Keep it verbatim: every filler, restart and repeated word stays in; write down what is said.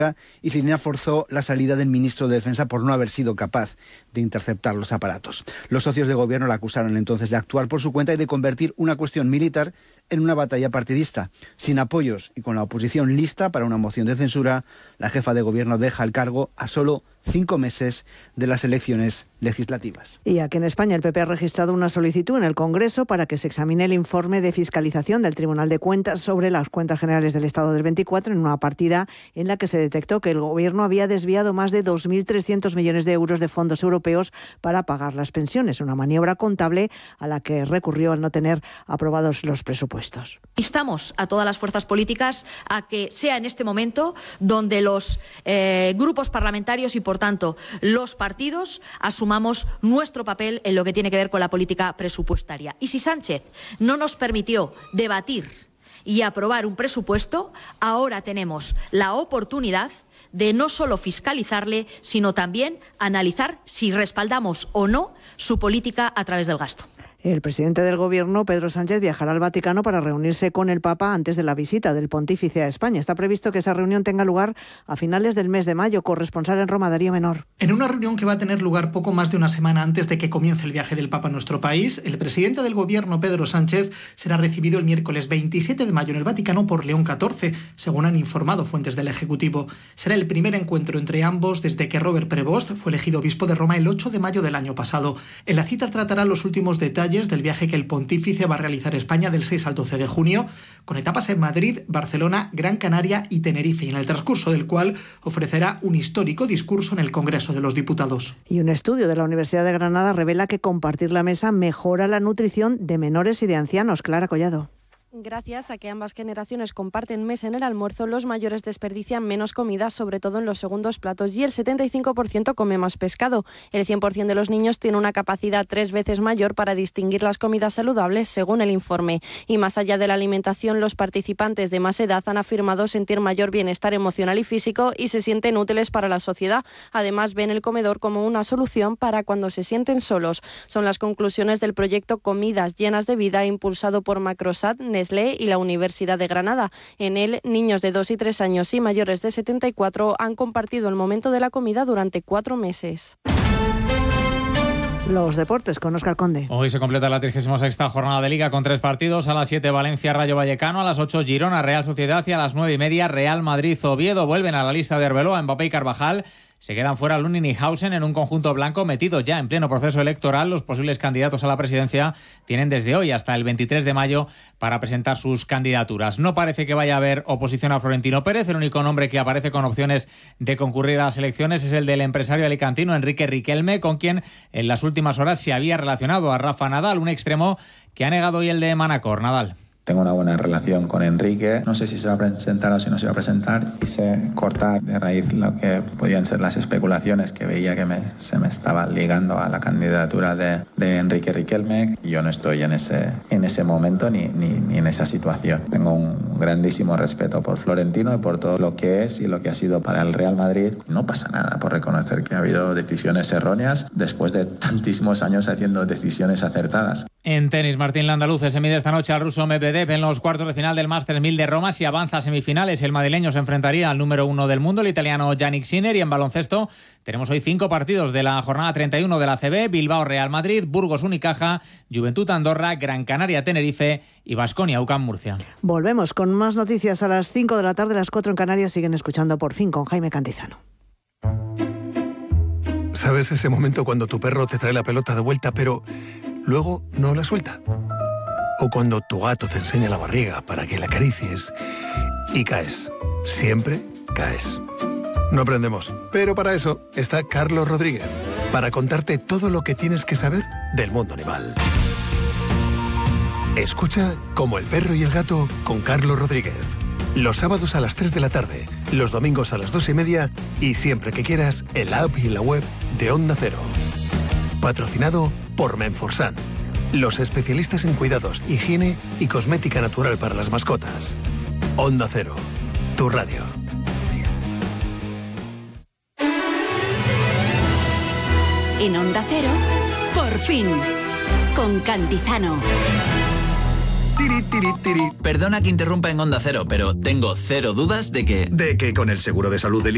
y Sirina forzó la salida del ministro de Defensa por no haber sido capaz de interceptar los aparatos. Los socios de gobierno la acusaron entonces de actuar por su cuenta y de convertir una cuestión militar en una batalla partidista. Sin apoyos y con la oposición lista para una moción de censura, la jefa de gobierno deja el cargo a solo cinco meses de las elecciones legislativas. Y aquí en España el P P ha registrado una solicitud en el Congreso para que se examine el informe de fiscalización del Tribunal de Cuentas sobre las cuentas generales del Estado del veinticuatro en una partida en la que se detectó que el Gobierno había desviado más de dos mil trescientos millones de euros de fondos europeos para pagar las pensiones, una maniobra contable a la que recurrió al no tener aprobados los presupuestos. Instamos a todas las fuerzas políticas a que sea en este momento donde los eh, grupos parlamentarios y por tanto los partidos asumamos nuestro papel en lo que tiene que ver con la política presupuestaria. Y si Sánchez no nos permitió debatir y aprobar un presupuesto, ahora tenemos la oportunidad de no solo fiscalizarle, sino también analizar si respaldamos o no su política a través del gasto. El presidente del Gobierno, Pedro Sánchez, viajará al Vaticano para reunirse con el Papa antes de la visita del pontífice a España. Está previsto que esa reunión tenga lugar a finales del mes de mayo. Corresponsal en Roma, Darío Menor. En una reunión que va a tener lugar poco más de una semana antes de que comience el viaje del Papa a nuestro país, el presidente del Gobierno, Pedro Sánchez, será recibido el miércoles veintisiete de mayo en el Vaticano por León catorce, según han informado fuentes del Ejecutivo. Será el primer encuentro entre ambos desde que Robert Prevost fue elegido obispo de Roma el ocho de mayo del año pasado. En la cita tratará los últimos detalles del viaje que el pontífice va a realizar a España del seis al doce de junio, con etapas en Madrid, Barcelona, Gran Canaria y Tenerife, y en el transcurso del cual ofrecerá un histórico discurso en el Congreso de los Diputados. Y un estudio de la Universidad de Granada revela que compartir la mesa mejora la nutrición de menores y de ancianos. Clara Collado. Gracias a que ambas generaciones comparten mesa en el almuerzo, los mayores desperdician menos comida, sobre todo en los segundos platos, y el setenta y cinco por ciento come más pescado. El cien por ciento de los niños tiene una capacidad tres veces mayor para distinguir las comidas saludables, según el informe. Y más allá de la alimentación, los participantes de más edad han afirmado sentir mayor bienestar emocional y físico y se sienten útiles para la sociedad. Además, ven el comedor como una solución para cuando se sienten solos. Son las conclusiones del proyecto Comidas Llenas de Vida, impulsado por Macrosat, Nestlé y la Universidad de Granada. En él, niños de dos y tres años y mayores de setenta y cuatro han compartido el momento de la comida durante cuatro meses. Los deportes con Óscar Conde. Hoy se completa la trigésima sexta jornada de Liga con tres partidos. A las siete Valencia Rayo Vallecano, a las ocho Girona Real Sociedad y a las nueve y media Real Madrid Oviedo. Vuelven a la lista de Arbeloa, Mbappé y Carvajal. Se quedan fuera Lunin y Hausen en un conjunto blanco metido ya en pleno proceso electoral. Los posibles candidatos a la presidencia tienen desde hoy hasta el veintitrés de mayo para presentar sus candidaturas. No parece que vaya a haber oposición a Florentino Pérez. El único nombre que aparece con opciones de concurrir a las elecciones es el del empresario alicantino Enrique Riquelme, con quien en las últimas horas se había relacionado a Rafa Nadal, un extremo que ha negado hoy el de Manacor. Nadal. Tengo una buena relación con Enrique. No sé si se va a presentar o si no se va a presentar. Quise cortar de raíz lo que podían ser las especulaciones que veía que me, se me estaba ligando a la candidatura de, de Enrique Riquelme. Y yo no estoy en ese, en ese momento ni, ni, ni en esa situación. Tengo un grandísimo respeto por Florentino y por todo lo que es y lo que ha sido para el Real Madrid. No pasa nada por reconocer que ha habido decisiones erróneas después de tantísimos años haciendo decisiones acertadas. En tenis, Martín Landaluce se mide esta noche al ruso Medvedev en los cuartos de final del Masters mil de Roma. Si avanza a semifinales, el madrileño se enfrentaría al número uno del mundo, el italiano Yannick Sinner. Y en baloncesto tenemos hoy cinco partidos de la jornada treinta y uno de la A C B: Bilbao Real Madrid, Burgos Unicaja, Juventud Andorra, Gran Canaria Tenerife y Baskonia U C A M Murcia. Volvemos con más noticias a las cinco de la tarde, las cuatro en Canarias. Siguen escuchando Por Fin con Jaime Cantizano. ¿Sabes ese momento cuando tu perro te trae la pelota de vuelta pero luego no la suelta? O cuando tu gato te enseña la barriga para que la acaricies y caes. Siempre caes. No aprendemos, pero para eso está Carlos Rodríguez, para contarte todo lo que tienes que saber del mundo animal. Escucha Como el perro y el gato con Carlos Rodríguez. Los sábados a las tres de la tarde, los domingos a las dos y media y siempre que quieras en la app y en la web de Onda Cero. Patrocinado por Menforsan, los especialistas en cuidados, higiene y cosmética natural para las mascotas. Onda Cero, tu radio. En Onda Cero, Por Fin, con Cantizano. Tiri, tiri, tiri. Perdona que interrumpa en Onda Cero, pero tengo cero dudas de que... De que con el seguro de salud del